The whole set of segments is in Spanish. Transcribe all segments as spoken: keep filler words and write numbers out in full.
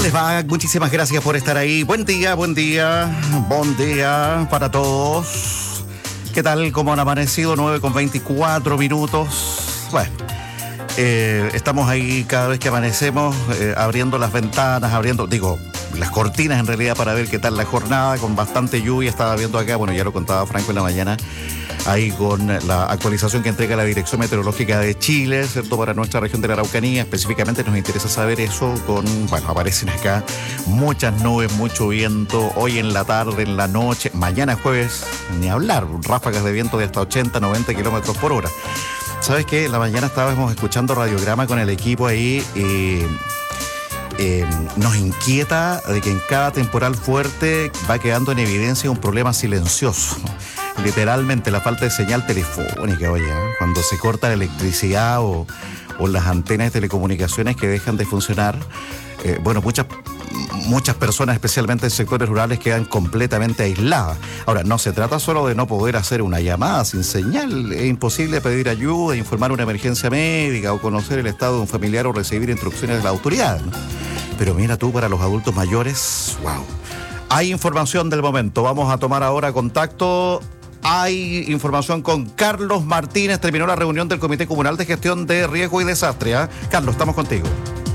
les va? Muchísimas gracias por estar ahí. Buen día, buen día, buen día para todos. ¿Qué tal? ¿Cómo han amanecido? nueve con veinticuatro minutos. Bueno, eh, estamos ahí cada vez que amanecemos, eh, abriendo las ventanas, abriendo, digo, las cortinas en realidad para ver qué tal la jornada, con bastante lluvia. Estaba viendo acá, bueno, ya lo contaba Franco en la mañana, ahí con la actualización que entrega la Dirección Meteorológica de Chile, ¿cierto? Para nuestra región de la Araucanía, específicamente nos interesa saber eso con, bueno, aparecen acá muchas nubes, mucho viento, hoy en la tarde, en la noche, mañana jueves, ni hablar, ráfagas de viento de hasta ochenta, noventa kilómetros por hora. ¿Sabes qué? En la mañana estábamos escuchando radiograma con el equipo ahí y... Eh, nos inquieta de que en cada temporal fuerte va quedando en evidencia un problema silencioso. Literalmente la falta de señal telefónica, oye, ¿eh? Cuando se corta la electricidad o, o las antenas de telecomunicaciones que dejan de funcionar, eh, bueno, muchas, muchas personas, especialmente en sectores rurales, quedan completamente aisladas. Ahora, no se trata solo de no poder hacer una llamada sin señal, es imposible pedir ayuda, informar una emergencia médica o conocer el estado de un familiar o recibir instrucciones de la autoridad, ¿no? Pero mira tú, para los adultos mayores, wow. Hay información del momento, vamos a tomar ahora contacto. Hay información con Carlos Martínez, terminó la reunión del Comité Comunal de Gestión de Riesgo y Desastre, ¿eh? Carlos, estamos contigo.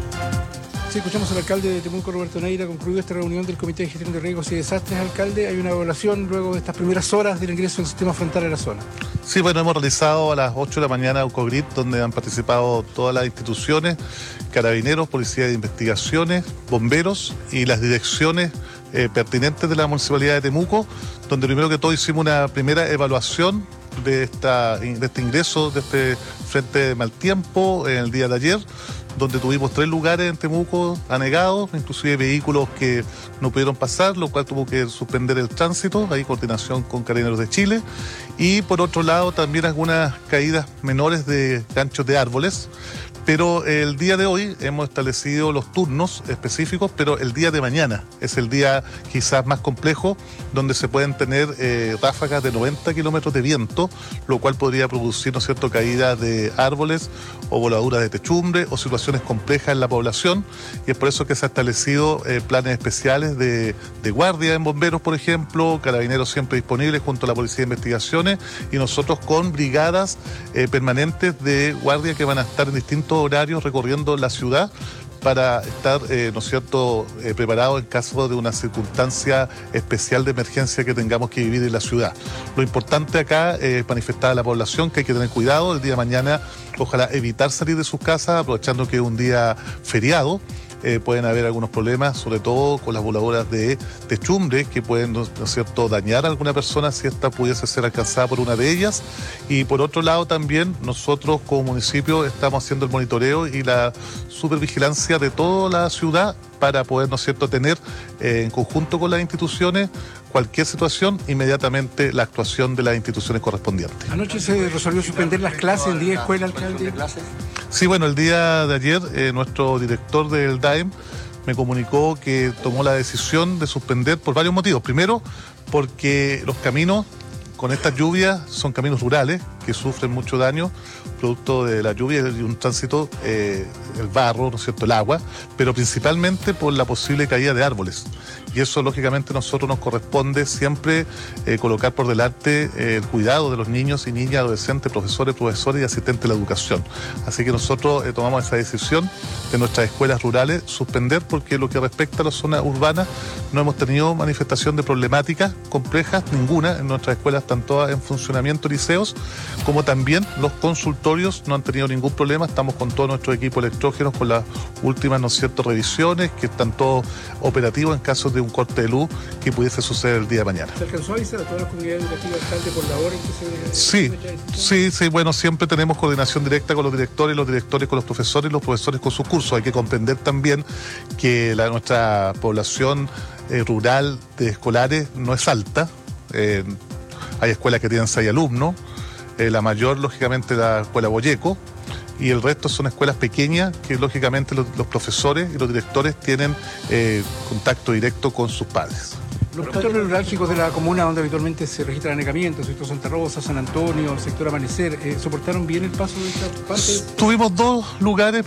Sí, escuchamos al alcalde de Temuco, Roberto Neira. Concluido esta reunión del Comité de Gestión de Riesgos y Desastres, alcalde, hay una evaluación luego de estas primeras horas del ingreso del sistema frontal a la zona. Sí, bueno, hemos realizado a las ocho de la mañana Eucogrid, donde han participado todas las instituciones, carabineros, policía de investigaciones, bomberos y las direcciones eh, pertinentes de la Municipalidad de Temuco, donde primero que todo hicimos una primera evaluación de, esta, de este ingreso, de este frente de mal tiempo en el día de ayer, donde tuvimos tres lugares en Temuco anegados, inclusive vehículos que no pudieron pasar, lo cual tuvo que suspender el tránsito, hay coordinación con Carabineros de Chile, y por otro lado también algunas caídas menores de ganchos de árboles. Pero el día de hoy hemos establecido los turnos específicos, pero el día de mañana es el día quizás más complejo, donde se pueden tener eh, ráfagas de noventa kilómetros de viento, lo cual podría producir, ¿no es cierto?, caídas de árboles o voladuras de techumbre o situaciones complejas en la población, y es por eso que se han establecido eh, planes especiales de, de guardia en bomberos, por ejemplo, carabineros siempre disponibles junto a la Policía de Investigaciones, y nosotros con brigadas eh, permanentes de guardia que van a estar en distintos horarios recorriendo la ciudad para estar, eh, ¿no es cierto?, eh, preparados en caso de una circunstancia especial de emergencia que tengamos que vivir en la ciudad. Lo importante acá es manifestar a la población que hay que tener cuidado el día de mañana, ojalá evitar salir de sus casas, aprovechando que es un día feriado. Eh, pueden haber algunos problemas, sobre todo con las voladoras de techumbre, que pueden, ¿no es cierto?, dañar a alguna persona si esta pudiese ser alcanzada por una de ellas. Y por otro lado también nosotros como municipio estamos haciendo el monitoreo y la supervigilancia de toda la ciudad para poder, ¿no es cierto?, tener eh, en conjunto con las instituciones cualquier situación, inmediatamente la actuación de las instituciones correspondientes. Anoche se resolvió suspender las clases en diez escuelas, alcalde. Sí, bueno, el día de ayer eh, nuestro director del D A E M me comunicó que tomó la decisión de suspender por varios motivos. Primero, porque los caminos con estas lluvias son caminos rurales que sufren mucho daño producto de la lluvia y un tránsito, eh, el barro, ¿no es cierto?, el agua, pero principalmente por la posible caída de árboles. Y eso, lógicamente, a nosotros nos corresponde siempre eh, colocar por delante eh, el cuidado de los niños y niñas, adolescentes, profesores, profesores y asistentes de la educación. Así que nosotros eh, tomamos esa decisión de nuestras escuelas rurales suspender, porque lo que respecta a las zonas urbanas no hemos tenido manifestación de problemáticas complejas, ninguna. En nuestras escuelas están todas en funcionamiento, liceos, como también los consultorios no han tenido ningún problema. Estamos con todo nuestro equipo electrógeno, con las últimas, ¿no es cierto?, revisiones, que están todos operativos en caso de un corte de luz que pudiese suceder el día de mañana. ¿Se alcanzó a avisar a todas las comunidades educativas, alcalde, por la hora en que se... Sí, sí, sí, bueno, siempre tenemos coordinación directa con los directores, los directores con los profesores y los profesores con sus cursos. Hay que comprender también que la, nuestra población eh, rural de escolares no es alta. Eh, hay escuelas que tienen seis alumnos, eh, la mayor, lógicamente, la escuela Boyeco, y el resto son escuelas pequeñas que, lógicamente, los, los profesores y los directores tienen eh, contacto directo con sus padres. Los puntos neurálgicos de la comuna donde habitualmente se registran anegamientos, sector Santa Rosa, San Antonio, sector Amanecer, eh, ¿soportaron bien el paso de esta parte? Tuvimos dos lugares